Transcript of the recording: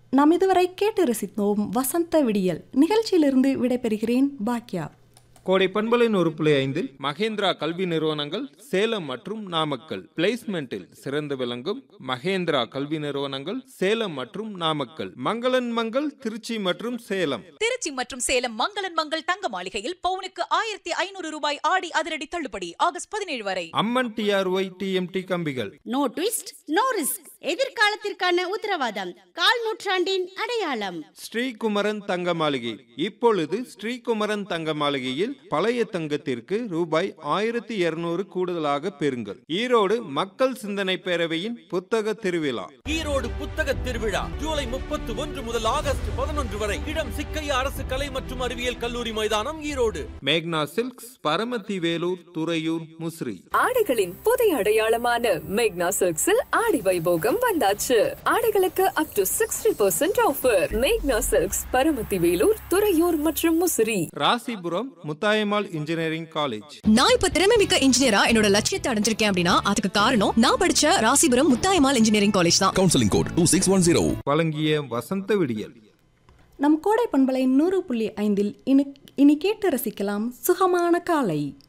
நாம் இதுவரை கேட்டு ரசித்தோம் வசந்த விடியல். நிகழ்ச்சியிலிருந்து விடைபெறுகிறேன் பாக்யா. கோடை பண்பலின் 1.5 மகேந்திரா கல்வி நிறுவனங்கள் சேலம் மற்றும் நாமக்கல். பிளேஸ்மெண்டில் சிறந்து விளங்கும் மகேந்திரா கல்வி நிறுவனங்கள் சேலம் மற்றும் நாமக்கல். மங்களன் மங்கள் திருச்சி மற்றும் சேலம். திருச்சி மற்றும் சேலம் மங்களன் மங்கள் தங்க மாளிகையில் பவுனுக்கு 1500 ரூபாய் ஆடி அதிரடி தள்ளுபடி ஆகஸ்ட் 17 வரை. அம்மன் டிஆர்ஒய் டிஎம்டி கம்பிகள். நோ ட்விஸ்ட் நோ ரிஸ்க், எதிர்காலத்திற்கான உத்தரவாதம், கால் நூற்றாண்டின் அடையாளம். ஸ்ரீகுமரன் தங்க மாளிகை. இப்பொழுது ஸ்ரீகுமரன் தங்க மாளிகையில் பழைய தங்கத்திற்கு ரூபாய் 1200 கூடுதலாக பெறுங்கள். ஈரோடு மக்கள் சிந்தனை பேரவையின் புத்தக திருவிழா. ஈரோடு புத்தக திருவிழா ஜூலை 31 முதல் ஆகஸ்ட் 11 வரை. இடம் சிக்கையா அரசு கலை மற்றும் அறிவியல் கல்லூரி மைதானம், ஈரோடு. மேக்னா சில்க்ஸ், பரமத்தி வேலூர், துறையூர், முசிறி. ஆடைகளின் புதிய அடையாளமான மேக்னா சில்க்ஸில் ஆடி வைபோகம் வந்தாச்சு. ஆடைகளுக்கு அப் டு 60% ஆஃபர். மேக்னா சில்க்ஸ், பரமத்தி வேலூர், துறையூர் மற்றும் முசிறி. Rasipuram Muthayammal engineering college. நான் இப்ப திறமைமிக்க இன்ஜினியரா என்னோட லட்சியத்தை அடைஞ்சிருக்கேன் அப்படின்னா அதுக்கு காரணம் நான் படிச்ச ராசிபுரம் முத்தாயம்மாள் இன்ஜினியரிங் காலேஜ் தான். Counselling code 2610. வழங்கிய வசந்த விடியல். நம் கோடை பண்பலை 100.5 இனி கேட்டு ரசிக்கலாம் சுகமான காலை.